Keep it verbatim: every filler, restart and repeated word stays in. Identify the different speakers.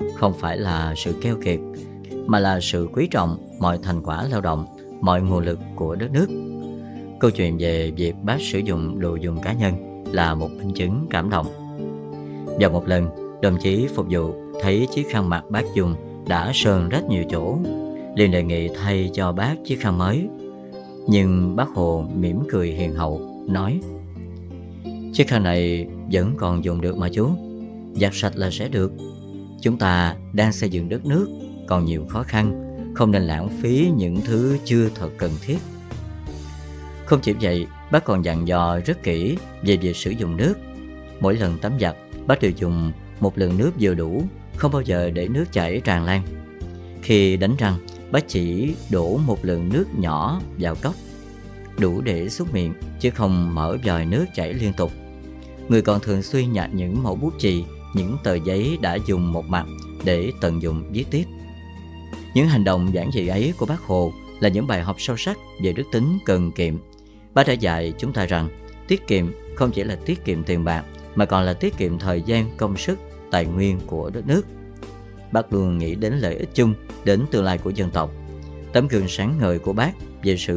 Speaker 1: không phải là sự keo kiệt, mà là sự quý trọng mọi thành quả lao động, mọi nguồn lực của đất nước. Câu chuyện về việc bác sử dụng đồ dùng cá nhân là một minh chứng cảm động. Vào một lần, đồng chí phục vụ thấy chiếc khăn mặt bác dùng đã sờn rất nhiều chỗ, liền đề nghị thay cho bác chiếc khăn mới. Nhưng bác Hồ mỉm cười hiền hậu, nói: "Chiếc khăn này vẫn còn dùng được mà chú, giặt sạch là sẽ được. Chúng ta đang xây dựng đất nước, còn nhiều khó khăn, không nên lãng phí những thứ chưa thật cần thiết." Không chỉ vậy, bác còn dặn dò rất kỹ về việc sử dụng nước. Mỗi lần tắm giặt, bác đều dùng một lượng nước vừa đủ, không bao giờ để nước chảy tràn lan. Khi đánh răng, bác chỉ đổ một lượng nước nhỏ vào cốc, đủ để súc miệng, chứ không mở vòi nước chảy liên tục. Người còn thường xuyên nhặt những mẩu bút chì, những tờ giấy đã dùng một mặt để tận dụng viết tiếp. Những hành động giản dị ấy của bác Hồ là những bài học sâu sắc về đức tính cần kiệm. Bác đã dạy chúng ta rằng tiết kiệm không chỉ là tiết kiệm tiền bạc, mà còn là tiết kiệm thời gian, công sức, tài nguyên của đất nước. Bác luôn nghĩ đến lợi ích chung, đến tương lai của dân tộc. Tấm gương sáng ngời của bác về sự